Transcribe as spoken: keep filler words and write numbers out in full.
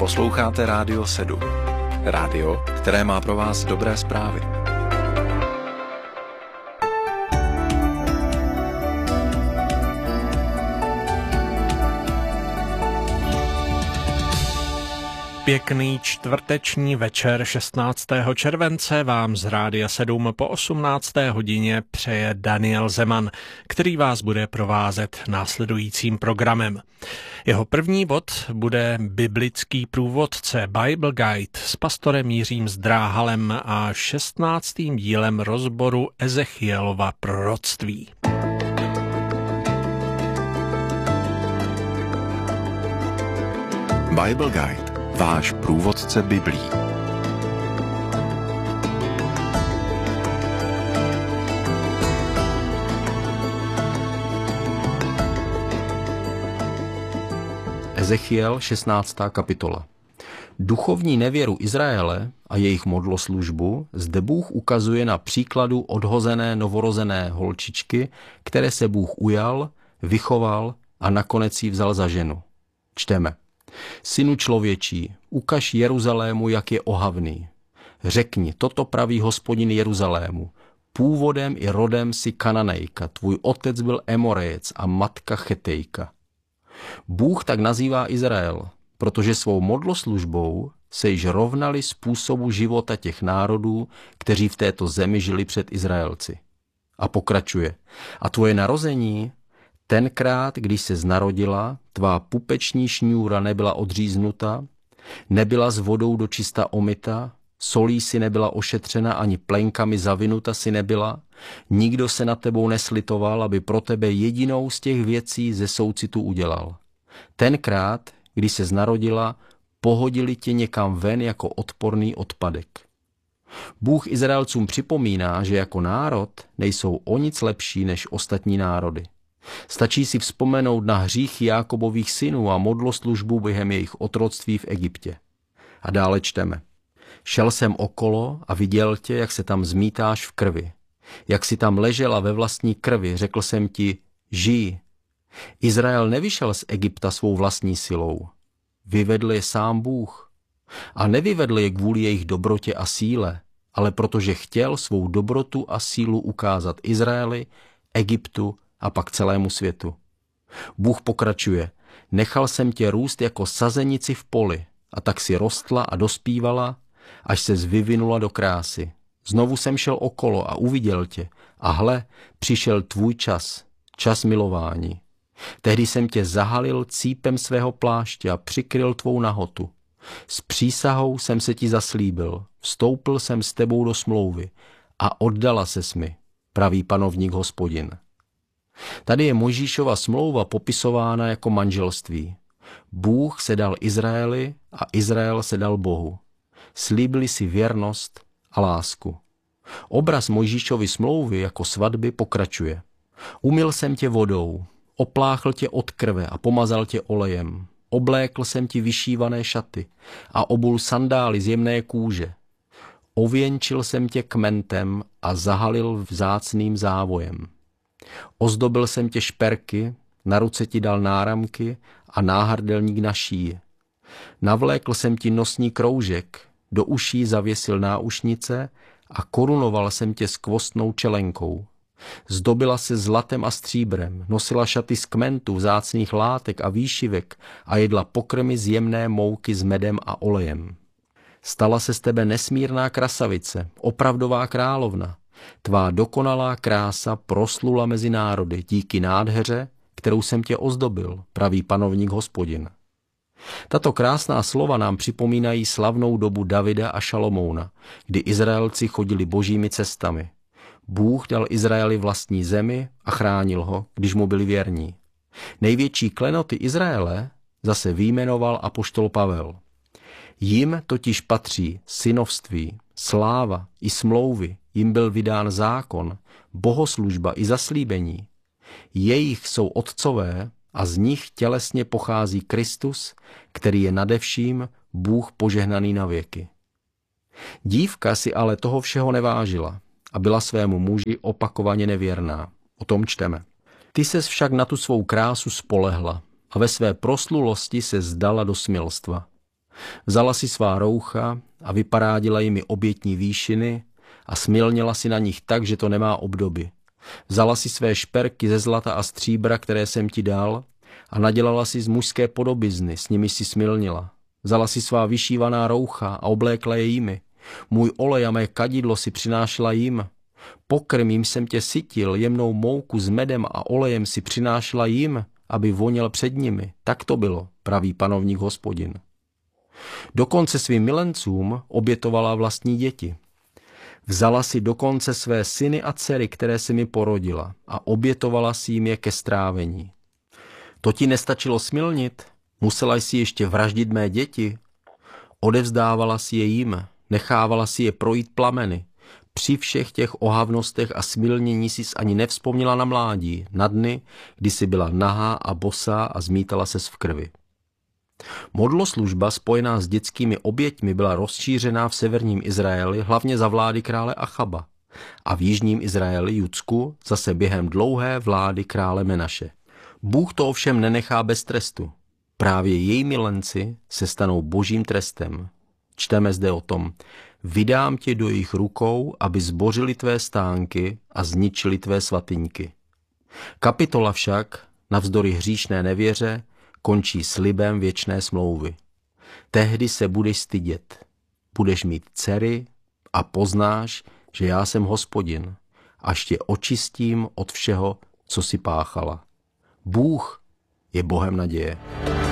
Posloucháte Rádio sedm. Rádio, které má pro vás dobré zprávy. Pěkný čtvrteční večer šestnáctého července vám z Rádia sedm po osmnácté hodině přeje Daniel Zeman, který vás bude provázet následujícím programem. Jeho první bod bude biblický průvodce Bible Guide s pastorem Jiřím Zdráhalem a šestnáctým dílem rozboru Ezechielova proroctví. Bible Guide. Váš průvodce Biblí. Ezechiel šestnáctá kapitola. Duchovní nevěru Izraele a jejich modloslužbu zde Bůh ukazuje na příkladu odhozené novorozené holčičky, které se Bůh ujal, vychoval a nakonec ji vzal za ženu. Čteme. Synu člověčí, ukaž Jeruzalému, jak je ohavný. Řekni, toto praví Hospodin Jeruzalému. Původem i rodem si Kananejka, tvůj otec byl Emorejec a matka Chetejka. Bůh tak nazývá Izrael, protože svou modloslužbou se již rovnali způsobu života těch národů, kteří v této zemi žili před Izraelci. A pokračuje. A tvoje narození? Tenkrát, když se narodila, tvá pupeční šňůra nebyla odříznuta, nebyla s vodou dočista omyta, solí si nebyla ošetřena, ani plenkami zavinuta si nebyla, nikdo se nad tebou neslitoval, aby pro tebe jedinou z těch věcí ze soucitu udělal. Tenkrát, když se narodila, pohodili tě někam ven jako odporný odpadek. Bůh Izraelcům připomíná, že jako národ nejsou o nic lepší než ostatní národy. Stačí si vzpomenout na hříchy Jákobových synů a modloslužbu během jejich otroctví v Egyptě. A dále čteme. Šel jsem okolo a viděl tě, jak se tam zmítáš v krvi. Jak si tam ležela ve vlastní krvi, řekl jsem ti, žij. Izrael nevyšel z Egypta svou vlastní silou. Vyvedl je sám Bůh. A nevyvedl je kvůli jejich dobrotě a síle, ale protože chtěl svou dobrotu a sílu ukázat Izraeli, Egyptu a pak celému světu. Bůh pokračuje, nechal jsem tě růst jako sazenici v poli a tak si rostla a dospívala, až ses vyvinula do krásy. Znovu jsem šel okolo a uviděl tě a hle, přišel tvůj čas, čas milování. Tehdy jsem tě zahalil cípem svého pláště a přikryl tvou nahotu. S přísahou jsem se ti zaslíbil, vstoupil jsem s tebou do smlouvy a oddala ses mi, praví panovník Hospodin. Tady je Mojžíšova smlouva popisována jako manželství. Bůh se dal Izraeli a Izrael se dal Bohu. Slíbili si věrnost a lásku. Obraz Mojžíšovy smlouvy jako svatby pokračuje. Umyl jsem tě vodou, opláchl tě od krve a pomazal tě olejem. Oblékl jsem ti vyšívané šaty a obul sandály z jemné kůže. Ověnčil jsem tě kmentem a zahalil vzácným závojem. Ozdobil jsem tě šperky, na ruce ti dal náramky a náhrdelník na šíji. Navlékl jsem ti nosní kroužek, do uší zavěsil náušnice a korunoval jsem tě skvostnou čelenkou. Zdobila se zlatem a stříbrem, nosila šaty z kmentu, vzácných látek a výšivek a jedla pokrmy z jemné mouky s medem a olejem. Stala se z tebe nesmírná krasavice, opravdová královna. Tvá dokonalá krása proslula mezi národy díky nádheře, kterou jsem tě ozdobil, praví panovník Hospodin. Tato krásná slova nám připomínají slavnou dobu Davida a Šalomouna, kdy Izraelci chodili božími cestami. Bůh dal Izraeli vlastní zemi a chránil ho, když mu byli věrní. Největší klenoty Izraele zase vyjmenoval apoštol Pavel. Jim totiž patří synovství, sláva i smlouvy, jim byl vydán zákon, bohoslužba i zaslíbení. Jejich jsou otcové a z nich tělesně pochází Kristus, který je nadevším Bůh požehnaný na věky. Dívka si ale toho všeho nevážila a byla svému muži opakovaně nevěrná. O tom čteme. Ty ses však na tu svou krásu spolehla a ve své proslulosti se zdala do smilstva. Vzala si svá roucha a vyparádila jimi obětní výšiny a smilnila si na nich tak, že to nemá obdoby. Vzala si své šperky ze zlata a stříbra, které jsem ti dal, a nadělala si z mužské podobizny, s nimi si smilnila. Vzala si svá vyšívaná roucha a oblékla je jimi. Můj olej a mé kadidlo si přinášela jim. Pokrm jim jsem tě sytil, jemnou mouku s medem a olejem si přinášela jim, aby voněl před nimi. Tak to bylo, praví panovník Hospodin. Dokonce svým milencům obětovala vlastní děti. Vzala si dokonce své syny a dcery, které si mi porodila, a obětovala si jim je ke strávení. To ti nestačilo smilnit? Musela jsi ještě vraždit mé děti? Odevzdávala si je jim, nechávala si je projít plameny. Při všech těch ohavnostech a smilnění sis ani nevzpomněla na mládí, na dny, kdy jsi byla nahá a bosá a zmítala ses v krvi. Modloslužba spojená s dětskými oběťmi byla rozšířená v severním Izraeli hlavně za vlády krále Achaba a v jižním Izraeli, Judsku, zase během dlouhé vlády krále Menaše. Bůh to ovšem nenechá bez trestu. Právě její milenci se stanou božím trestem. Čteme zde o tom: vydám tě do jejich rukou, aby zbořili tvé stánky a zničili tvé svatyňky. Kapitola však, navzdory hříšné nevěře, končí slibem věčné smlouvy. Tehdy se budeš stydět. Budeš mít dcery a poznáš, že já jsem Hospodin, až tě očistím od všeho, co si páchala. Bůh je Bohem naděje.